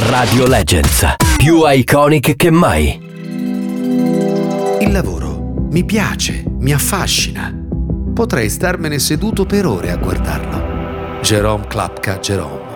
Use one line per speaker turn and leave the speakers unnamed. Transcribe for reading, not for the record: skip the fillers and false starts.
Radio Legends, più iconic che mai.
Il lavoro mi piace, mi affascina. Potrei starmene seduto per ore a guardarlo. Jerome Klapka Jerome.